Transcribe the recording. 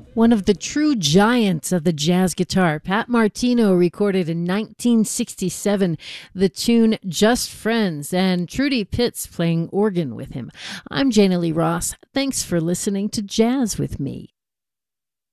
One of the true giants of the jazz guitar, Pat Martino, recorded in 1967 the tune Just Friends, and Trudy Pitts playing organ with him. I'm Jana Lee Ross. Thanks for listening to Jazz with Me.